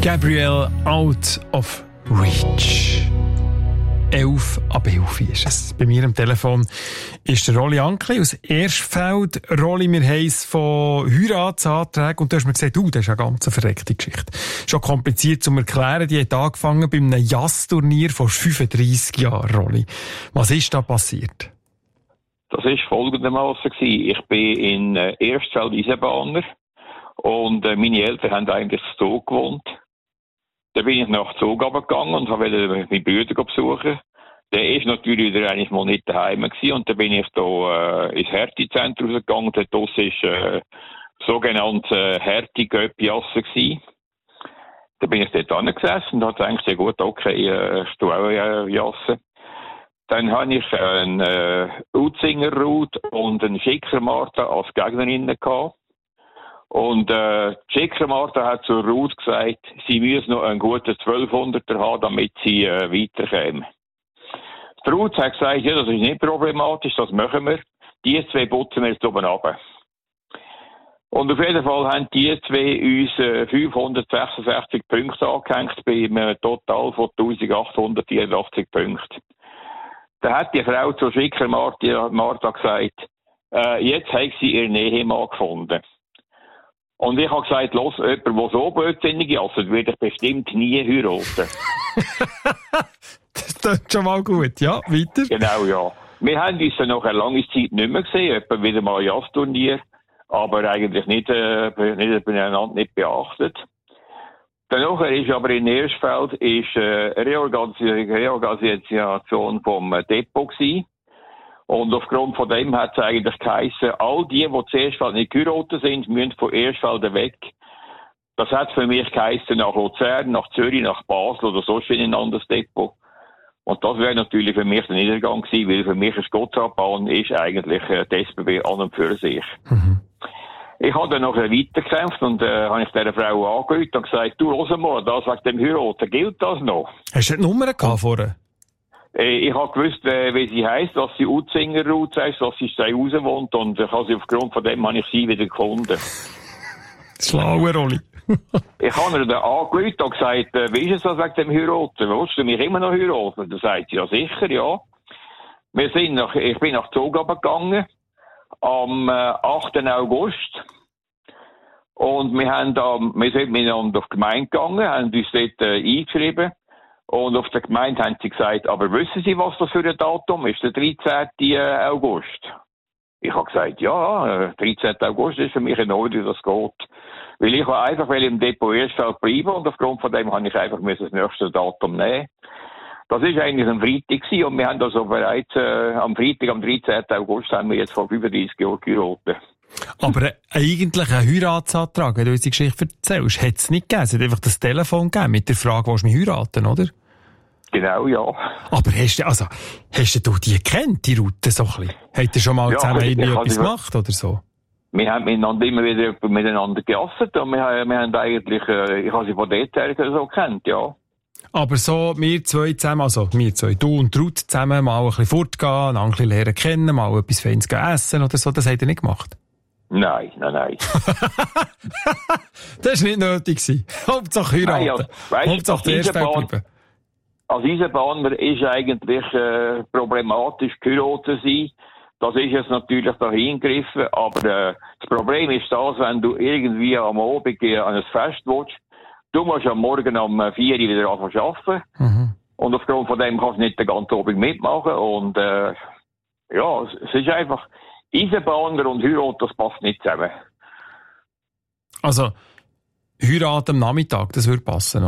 Gabriel Out of Reach. 11 ab 11 ist es. Bei mir am Telefon ist der Rolli Ankli aus Erstfeld. Rolli, wir haben es von Heiratsanträgen und du hast mir gesagt, das ist eine ganz verreckte Geschichte. Schon kompliziert zu erklären. Die hat angefangen bei einem Jazzturnier vor 35 Jahren, Rolli. Was ist da passiert? Das war folgendermaßen. Ich bin in Erstfeld-Eisenbahner und meine Eltern haben eigentlich zu Zug gewohnt. Dann bin ich nach Zug runtergegangen und wollte meine Brüder besuchen. Der ist natürlich wieder eigentlich mal nicht daheim gewesen. Und dann bin ich da ins Hertie-Zentrum gegangen. Dort war sogenannte Hertie-Göppi-Jasse gewesen. Dann bin ich dort angesessen und habe gedacht, ja gut, okay, ist du auch Jasse. Dann habe ich einen Utzinger-Ruth und einen Schicker-Martha als Gegnerinnen gehabt. Und Schicker-Martha hat zur Ruth gesagt, sie müsse noch einen guten 1200er haben, damit sie weiterkäme. Die Ruth hat gesagt, ja, das ist nicht problematisch, das machen wir. Die zwei putzen wir jetzt oben runter. Und auf jeden Fall haben die zwei uns 566 Punkte angehängt bei einem Total von 1884 Punkten. Da hat die Frau zur Schicker-Martha gesagt, jetzt hat sie ihren Ehemann gefunden. Und ich habe gesagt, los, jemand, der so blödsinnig ist, würde ich bestimmt nie heiraten. Das klingt schon mal gut, ja, weiter. Genau, ja. Wir haben uns dann nach einer langen Zeit nicht mehr gesehen, etwa wieder mal ein Jazzturnier, aber eigentlich nicht beieinander nicht beachtet. Danach ist aber in Erstfeld Reorganisation vom Depot gewesen. Und aufgrund von dem hat es eigentlich geheissen, all die zuerst nicht geheiratet sind, müssen von Erstfeld weg. Das hat für mich geheissen, nach Luzern, nach Zürich, nach Basel oder sonst in ein anderes Depot. Und das wäre natürlich für mich der Niedergang gewesen, weil für mich eine Gotthardbahn ist eigentlich die SBB an und für sich. Mhm. Ich habe dann noch weitergekämpft und habe ich dieser Frau angerufen und gesagt, du, hör mal, das wegen dem Heiraten, gilt das noch? Hast du die Nummer gehabt vorher? Ich habe gewusst, wie sie heisst, dass sie Utzinger Ruth heisst, dass sie zu Hause wohnt und aufgrund von dem habe ich sie wieder gefunden. Schlaue Rolli. Ich habe ihr dann angerufen und gesagt, wie ist es das wegen dem Heiraten? Willst du mich immer noch heiraten? Dann sagt sie, ja sicher, ja. Ich bin nach Zug gegangen am 8. August und wir sind miteinander auf die Gemeinde gegangen, haben uns dort eingeschrieben. Und auf der Gemeinde haben sie gesagt, aber wissen Sie, was das für ein Datum ist? Der 13. August. Ich habe gesagt, ja, 13. August ist für mich in Ordnung, das geht. Weil ich einfach im Depot Erstfeld bleiben und aufgrund von dem habe ich einfach das nächste Datum nehmen. Das ist eigentlich ein Freitag gewesen und wir haben also bereits am Freitag, am 13. August, haben wir jetzt vor 35 Jahren geheiratet. Aber eigentlich ein Heiratsantrag, wenn du unsere Geschichte erzählst, hat es nicht gegeben. Es hat einfach das Telefon gegeben mit der Frage, willst du mich heiraten, oder? Genau, ja. Aber hast du die gekannt, die Route so ein bisschen? Habt ihr schon mal zusammen etwas gemacht oder so? Wir haben immer wieder miteinander gejasset und wir haben eigentlich, ich habe sie von dort her so gekannt, ja. Aber so, wir zwei, du und Ruth zusammen mal ein bisschen fortgehen, ein bisschen lernen kennen, mal etwas Feines essen oder so, das habt ihr nicht gemacht? Nein. Das war nicht nötig. Hauptsache heiraten. Hauptsache der Erstfeld bleiben. Als Eisenbahner ist eigentlich problematisch geheiratet sein. Das ist jetzt natürlich dahin gegriffen, aber das Problem ist das, wenn du irgendwie am Abend an ein Fest willst, du musst am Morgen um 4 Uhr wieder anfangen arbeiten. Mhm. Und aufgrund von dem kannst du nicht den ganzen Abend mitmachen. Und es ist einfach, Eisenbahner und Heirat, das passt nicht zusammen. Also, Heirat am Nachmittag, das würde passen,